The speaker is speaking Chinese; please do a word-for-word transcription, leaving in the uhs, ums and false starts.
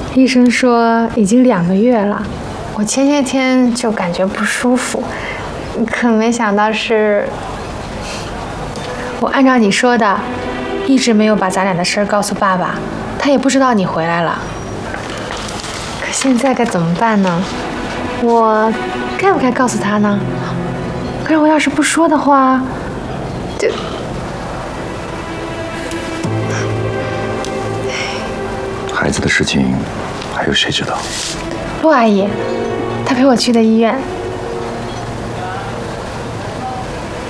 医生说已经两个月了，我前些天就感觉不舒服，可没想到是……我按照你说的，一直没有把咱俩的事儿告诉爸爸，他也不知道你回来了。可现在该怎么办呢？我该不该告诉他呢？可是我要是不说的话，就…… 孩子的事情，还有谁知道？ 陆阿姨，她陪我去的医院。